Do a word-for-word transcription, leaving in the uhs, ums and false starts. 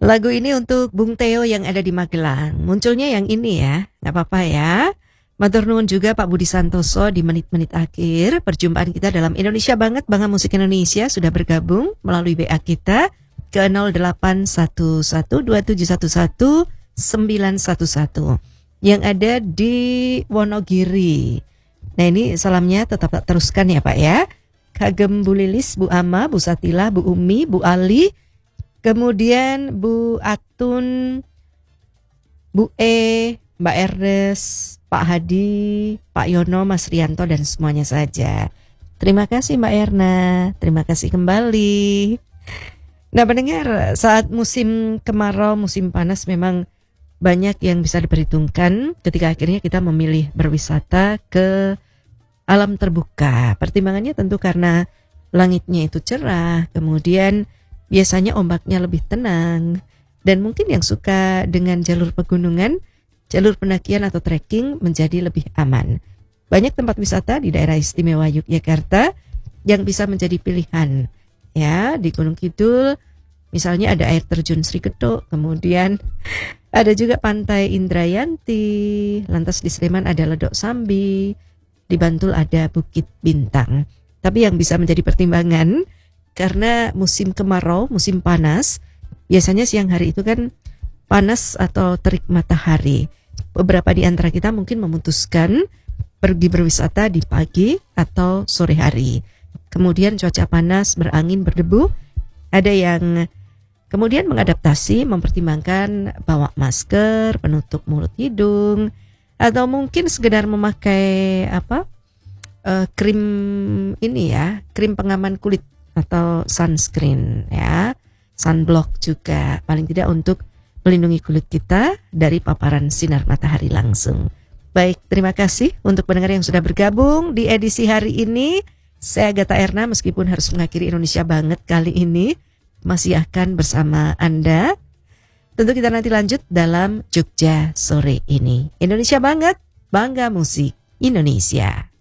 Lagu ini untuk Bung Theo yang ada di Magelang. Munculnya yang ini ya, nggak apa-apa ya. Matur nuwun juga Pak Budi Santoso di menit-menit akhir. Perjumpaan kita dalam Indonesia Banget, Bangga Musik Indonesia sudah bergabung melalui W A kita ke nol delapan satu satu dua tujuh satu satu sembilan satu satu yang ada di Wonogiri. Nah ini salamnya tetap teruskan ya Pak ya. Kagem Bu Lilis, Bu Ama, Bu Satila, Bu Umi, Bu Ali, kemudian Bu Atun, Bu E, Mbak Erdes, Pak Hadi, Pak Yono, Mas Rianto, dan semuanya saja. Terima kasih Mbak Erna, terima kasih kembali. Nah pendengar, saat musim kemarau, musim panas memang banyak yang bisa diperhitungkan ketika akhirnya kita memilih berwisata ke alam terbuka. Pertimbangannya tentu karena langitnya itu cerah, kemudian biasanya ombaknya lebih tenang, dan mungkin yang suka dengan jalur pegunungan, jalur pendakian atau trekking menjadi lebih aman. Banyak tempat wisata di daerah istimewa Yogyakarta yang bisa menjadi pilihan. Ya, di Gunung Kidul misalnya ada air terjun Sri Kedok, kemudian ada juga Pantai Indrayanti, lantas di Sleman ada Ledok Sambi, di Bantul ada Bukit Bintang. Tapi yang bisa menjadi pertimbangan karena musim kemarau, musim panas, biasanya siang hari itu kan panas atau terik matahari. Beberapa di antara kita mungkin memutuskan pergi berwisata di pagi atau sore hari. Kemudian cuaca panas, berangin, berdebu. Ada yang kemudian mengadaptasi, mempertimbangkan bawa masker, penutup mulut hidung, atau mungkin sekedar memakai apa uh, krim ini ya, krim pengaman kulit atau sunscreen ya, sunblock juga, paling tidak untuk melindungi kulit kita dari paparan sinar matahari langsung. Baik, terima kasih untuk pendengar yang sudah bergabung di edisi hari ini. Saya Agatha Erna, meskipun harus mengakhiri Indonesia Banget kali ini, masih akan bersama Anda. Tentu kita nanti lanjut dalam Jogja sore ini. Indonesia Banget, Bangga Musik Indonesia.